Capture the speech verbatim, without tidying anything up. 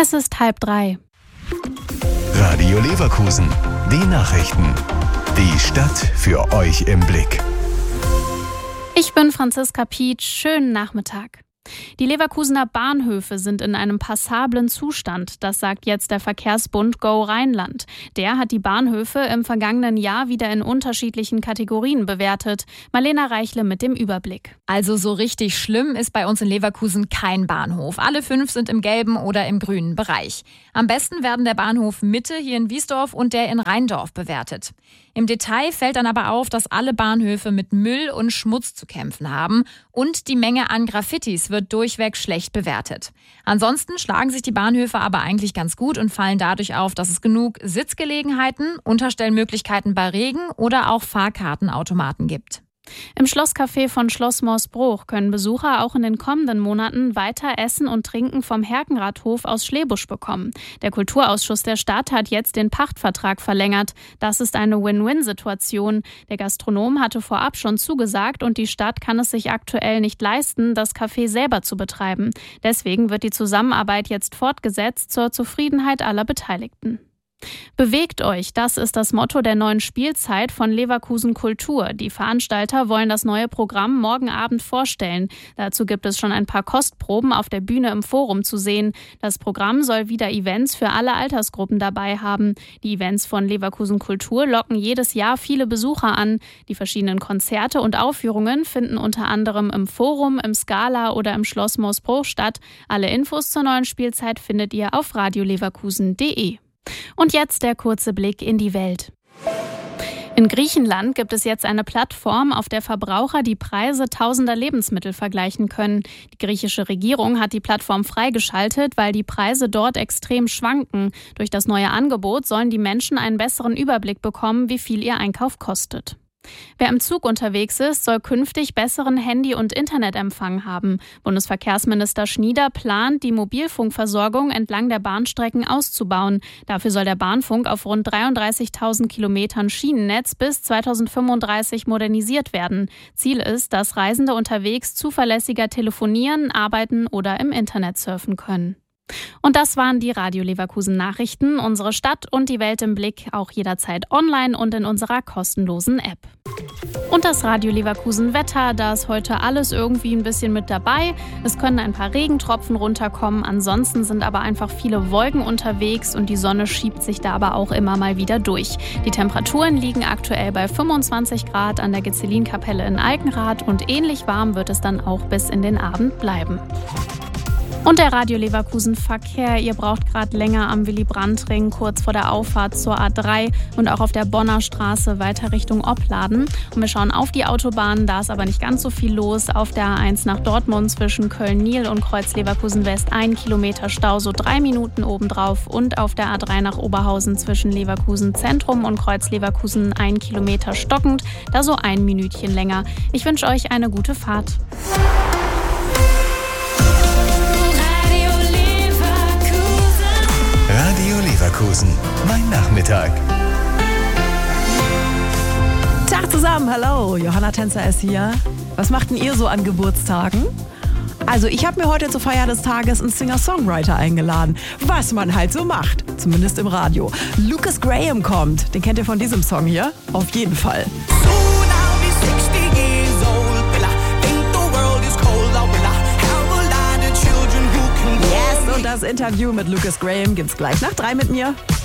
Es ist halb drei. Radio Leverkusen, die Nachrichten. Die Stadt für euch im Blick. Ich bin Franziska Pietsch. Schönen Nachmittag. Die Leverkusener Bahnhöfe sind in einem passablen Zustand, das sagt jetzt der Verkehrsbund Go Rheinland. Der hat die Bahnhöfe im vergangenen Jahr wieder in unterschiedlichen Kategorien bewertet. Marlena Reichle mit dem Überblick. Also so richtig schlimm ist bei uns in Leverkusen kein Bahnhof. Alle fünf sind im gelben oder im grünen Bereich. Am besten werden der Bahnhof Mitte hier in Wiesdorf und der in Rheindorf bewertet. Im Detail fällt dann aber auf, dass alle Bahnhöfe mit Müll und Schmutz zu kämpfen haben und die Menge an Graffitis wird durchweg schlecht bewertet. Ansonsten schlagen sich die Bahnhöfe aber eigentlich ganz gut und fallen dadurch auf, dass es genug Sitzgelegenheiten, Unterstellmöglichkeiten bei Regen oder auch Fahrkartenautomaten gibt. Im Schlosscafé von Schloss Morsbruch können Besucher auch in den kommenden Monaten weiter Essen und Trinken vom Herkenrathhof aus Schlebusch bekommen. Der Kulturausschuss der Stadt hat jetzt den Pachtvertrag verlängert. Das ist eine Win-Win-Situation. Der Gastronom hatte vorab schon zugesagt und die Stadt kann es sich aktuell nicht leisten, das Café selber zu betreiben. Deswegen wird die Zusammenarbeit jetzt fortgesetzt zur Zufriedenheit aller Beteiligten. Bewegt euch, das ist das Motto der neuen Spielzeit von Leverkusen Kultur. Die Veranstalter wollen das neue Programm morgen Abend vorstellen. Dazu gibt es schon ein paar Kostproben auf der Bühne im Forum zu sehen. Das Programm soll wieder Events für alle Altersgruppen dabei haben. Die Events von Leverkusen Kultur locken jedes Jahr viele Besucher an. Die verschiedenen Konzerte und Aufführungen finden unter anderem im Forum, im Scala oder im Schloss Morsbruch statt. Alle Infos zur neuen Spielzeit findet ihr auf radioleverkusen punkt de. Und jetzt der kurze Blick in die Welt. In Griechenland gibt es jetzt eine Plattform, auf der Verbraucher die Preise tausender Lebensmittel vergleichen können. Die griechische Regierung hat die Plattform freigeschaltet, weil die Preise dort extrem schwanken. Durch das neue Angebot sollen die Menschen einen besseren Überblick bekommen, wie viel ihr Einkauf kostet. Wer im Zug unterwegs ist, soll künftig besseren Handy- und Internetempfang haben. Bundesverkehrsminister Schnieder plant, die Mobilfunkversorgung entlang der Bahnstrecken auszubauen. Dafür soll der Bahnfunk auf rund dreiunddreißigtausend Kilometern Schienennetz bis zweitausendfünfunddreißig modernisiert werden. Ziel ist, dass Reisende unterwegs zuverlässiger telefonieren, arbeiten oder im Internet surfen können. Und das waren die Radio Leverkusen Nachrichten. Unsere Stadt und die Welt im Blick, auch jederzeit online und in unserer kostenlosen App. Und das Radio Leverkusen Wetter, da ist heute alles irgendwie ein bisschen mit dabei. Es können ein paar Regentropfen runterkommen, ansonsten sind aber einfach viele Wolken unterwegs und die Sonne schiebt sich da aber auch immer mal wieder durch. Die Temperaturen liegen aktuell bei fünfundzwanzig Grad an der Gezelinkapelle in Alkenrath und ähnlich warm wird es dann auch bis in den Abend bleiben. Und der Radio Leverkusen Verkehr. Ihr braucht gerade länger am Willy-Brandt-Ring, kurz vor der Auffahrt zur A drei und auch auf der Bonner Straße weiter Richtung Opladen. Und wir schauen auf die Autobahn, da ist aber nicht ganz so viel los. Auf der A eins nach Dortmund zwischen Köln-Nil und Kreuz Leverkusen West ein Kilometer Stau, so drei Minuten obendrauf. Und auf der A drei nach Oberhausen zwischen Leverkusen Zentrum und Kreuz Leverkusen ein Kilometer stockend, da so ein Minütchen länger. Ich wünsche euch eine gute Fahrt. Radio Leverkusen, mein Nachmittag. Tag zusammen, hallo, Johanna Tänzer ist hier. Was macht denn ihr so an Geburtstagen? Also ich habe mir heute zur Feier des Tages einen Singer-Songwriter eingeladen. Was man halt so macht, zumindest im Radio. Lucas Graham kommt, den kennt ihr von diesem Song hier? Auf jeden Fall. Yes, und das Interview mit Lucas Graham gibt's gleich nach drei mit mir.